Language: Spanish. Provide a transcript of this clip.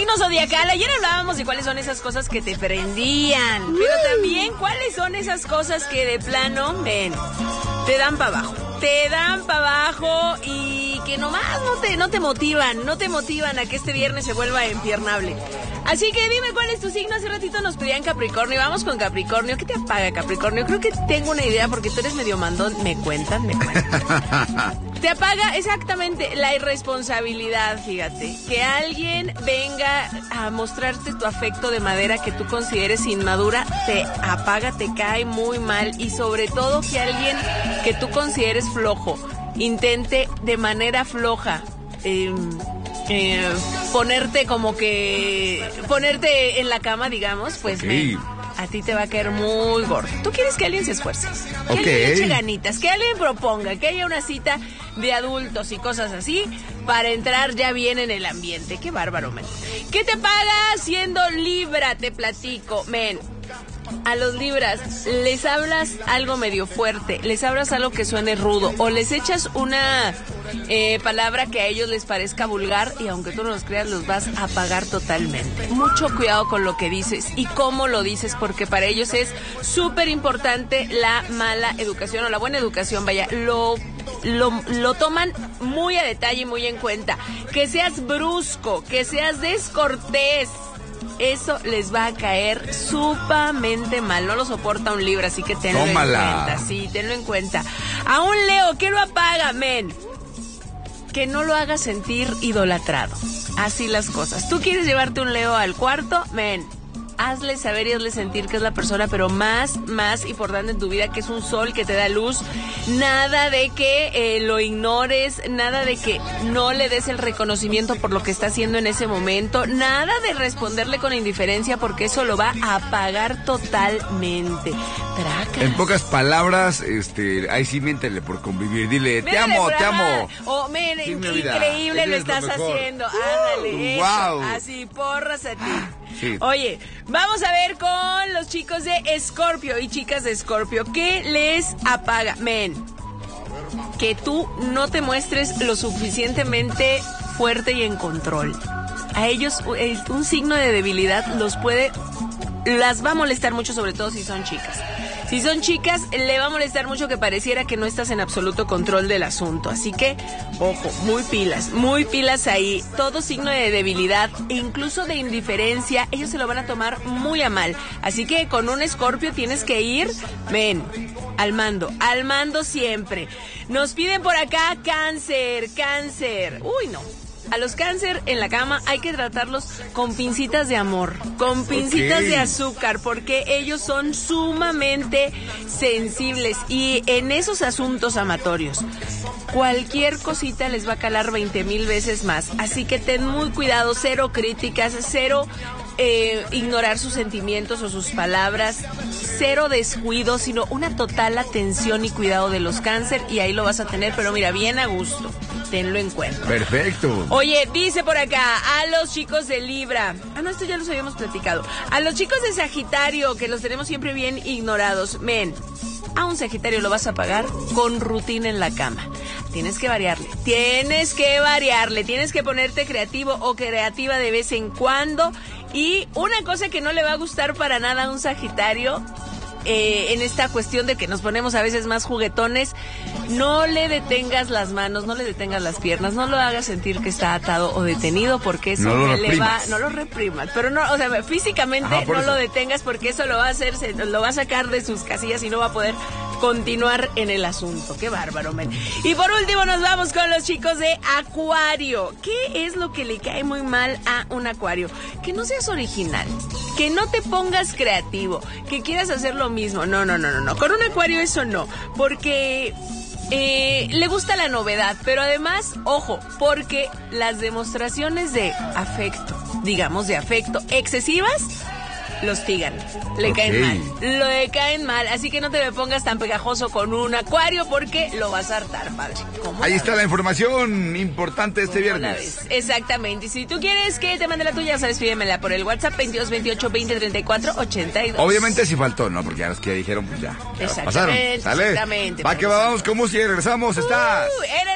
signo zodiacal. Ayer hablábamos de cuáles son esas cosas que te prendían, pero también cuáles son esas cosas que de plano, te dan para abajo. Te dan para abajo y que nomás no te motivan a que este viernes se vuelva empiernable. Así que dime cuál es tu signo. Hace ratito nos pedían Capricornio. Vamos con Capricornio. ¿Qué te apaga, Capricornio? Creo que tengo una idea porque tú eres medio mandón. Me cuentan. Te apaga exactamente la irresponsabilidad, fíjate. Que alguien venga a mostrarte tu afecto de manera que tú consideres inmadura, te apaga, te cae muy mal. Y sobre todo que alguien que tú consideres flojo intente de manera floja ponerte en la cama, digamos, pues a ti te va a caer muy gordo. Tú quieres que alguien se esfuerce, que alguien le eche ganitas, que alguien proponga, que haya una cita de adultos y cosas así para entrar ya bien en el ambiente. Qué bárbaro, men. ¿Qué te paga siendo Libra? Te platico, men. A los Libras les hablas algo medio fuerte, les hablas algo que suene rudo o les echas una palabra que a ellos les parezca vulgar y aunque tú no los creas los vas a apagar totalmente. Mucho cuidado con lo que dices y cómo lo dices porque para ellos es súper importante la mala educación o la buena educación, vaya, lo toman muy a detalle y muy en cuenta. Que seas brusco, que seas descortés, eso les va a caer sumamente mal. No lo soporta un Libra, así que tenlo en cuenta. Sí, tenlo en cuenta. A un Leo, ¿qué lo apaga, men? Que no lo haga sentir idolatrado. Así las cosas. Tú quieres llevarte un Leo al cuarto, men, hazle saber y hazle sentir que es la persona pero más importante en tu vida, que es un sol que te da luz. Nada de que lo ignores, nada de que no le des el reconocimiento por lo que está haciendo en ese momento, nada de responderle con indiferencia porque eso lo va a apagar totalmente. Tracas. En pocas palabras, ahí sí miéntele por convivir, dile, te amo. Oh, men, sí, increíble lo estás haciendo. Ándale, wow. Así, porras a ti. Sí. Oye, vamos a ver con los chicos de Escorpio y chicas de Escorpio. ¿Qué les apaga? Men, que tú no te muestres lo suficientemente fuerte y en control. A ellos un signo de debilidad las va a molestar mucho, sobre todo si son chicas. Si son chicas, le va a molestar mucho que pareciera que no estás en absoluto control del asunto. Así que, ojo, muy pilas ahí. Todo signo de debilidad e incluso de indiferencia, ellos se lo van a tomar muy a mal. Así que con un Escorpio tienes que ir, al mando siempre. Nos piden por acá Cáncer. Uy, no. A los Cáncer en la cama hay que tratarlos con pincitas de amor, con pincitas de azúcar, porque ellos son sumamente sensibles y en esos asuntos amatorios cualquier cosita les va a calar 20,000 veces más. Así que ten muy cuidado, cero críticas, cero ignorar sus sentimientos o sus palabras, cero descuido, sino una total atención y cuidado de los Cáncer y ahí lo vas a tener, pero mira, bien a gusto. Tenlo en cuenta. Perfecto. Oye, dice por acá, a los chicos de Libra. No, esto ya los habíamos platicado. A los chicos de Sagitario, que los tenemos siempre bien ignorados. Men, a un Sagitario lo vas a pagar con rutina en la cama. Tienes que variarle, tienes que ponerte creativo o creativa de vez en cuando. Y una cosa que no le va a gustar para nada a un Sagitario, en esta cuestión de que nos ponemos a veces más juguetones, no le detengas las manos, no le detengas las piernas, no lo hagas sentir que está atado o detenido porque eso no lo reprimas, pero no, o sea, físicamente no lo detengas porque eso lo va a hacer, lo va a sacar de sus casillas y no va a poder continuar en el asunto. Qué bárbaro, men. Y por último nos vamos con los chicos de Acuario. ¿Qué es lo que le cae muy mal a un Acuario? Que no seas original, que no te pongas creativo, que quieras hacer lo mismo. No. Con un Acuario eso no, porque le gusta la novedad, pero además, ojo, porque las demostraciones de afecto, digamos de afecto excesivas, los tigan, le caen mal, así que no te me pongas tan pegajoso con un Acuario porque lo vas a hartar, padre. Ahí está la información importante este viernes. Exactamente, y si tú quieres que te mande la tuya, sabes, pídemela por el WhatsApp 22 28 20 34 82. Obviamente si faltó, ¿no? Porque ya los que ya dijeron, pues ya pasaron. Exactamente. Va que vamos con música y regresamos, está... Era